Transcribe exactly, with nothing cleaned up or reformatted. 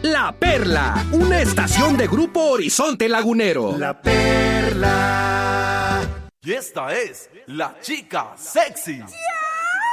La Perla, una estación de Grupo Horizonte Lagunero. La Perla. Y esta es la chica sexy.